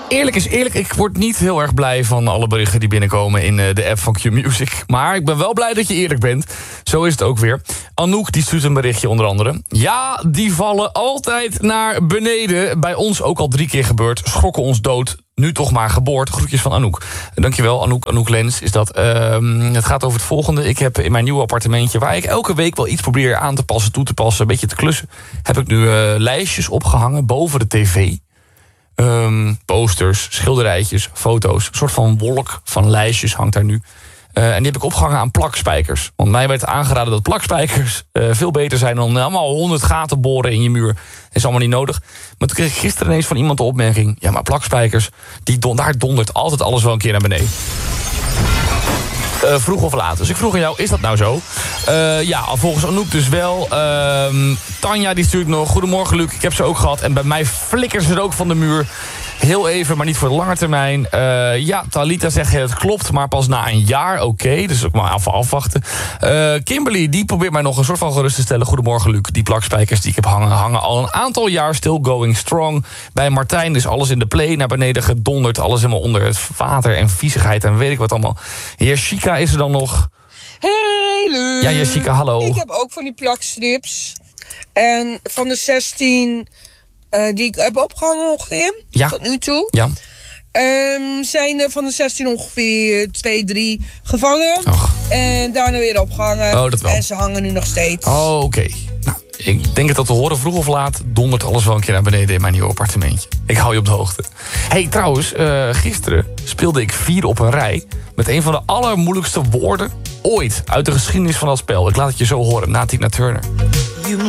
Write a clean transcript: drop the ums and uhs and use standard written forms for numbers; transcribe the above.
Eerlijk is eerlijk, ik word niet heel erg blij van alle berichten die binnenkomen in de app van Q-Music. Maar ik ben wel blij dat je eerlijk bent. Zo is het ook weer. Anouk die stuurt een berichtje onder andere. Ja, die vallen altijd naar beneden. Bij ons ook al 3 keer gebeurd. Schrokken ons dood. Nu toch maar geboord. Groetjes van Anouk. Dankjewel, Anouk Lens is dat. Het gaat over het volgende. Ik heb in mijn nieuwe appartementje, waar ik elke week wel iets probeer aan te passen, toe te passen, een beetje te klussen, heb ik nu lijstjes opgehangen boven de tv. Posters, schilderijtjes, foto's. Een soort van wolk van lijstjes hangt daar nu. En die heb ik opgehangen aan plakspijkers. Want mij werd aangeraden dat plakspijkers veel beter zijn dan allemaal 100 gaten boren in je muur. Dat is allemaal niet nodig. Maar toen kreeg ik gisteren ineens van iemand de opmerking, ja, maar plakspijkers, daar dondert altijd alles wel een keer naar beneden. Vroeg of laat. Dus ik vroeg aan jou, is dat nou zo? Ja, volgens Anouk dus wel. Tanja die stuurt nog, goedemorgen Luc, ik heb ze ook gehad. En bij mij flikkeren ze er ook van de muur. Heel even, maar niet voor de lange termijn. Ja, Talita zegt het klopt, maar pas na een jaar. Oké, dus ook maar afwachten. Kimberly, die probeert mij nog een soort van gerust te stellen. Goedemorgen Luc, die plakspijkers die ik heb hangen al een aantal jaar, still going strong. Bij Martijn is alles in de play naar beneden gedonderd. Alles helemaal onder het water en viezigheid en weet ik wat allemaal. Jessica is er dan nog. Hey Luc. Ja, Jessica, hallo. Ik heb ook van die plakstrips. En van de 16... die ik heb opgehangen ongeveer, tot nu toe. Ja. Zijn er van de 16 ongeveer 2, 3 gevangen. Och. En daarna weer opgehangen. Oh, dat wel. En ze hangen nu nog steeds. Oh, oké. Nou, ik denk het dat te horen, vroeg of laat dondert alles wel een keer naar beneden in mijn nieuwe appartementje. Ik hou je op de hoogte. Hey, trouwens, gisteren speelde ik 4 op een rij met een van de allermoeilijkste woorden ooit uit de geschiedenis van dat spel. Ik laat het je zo horen, na Tina Turner.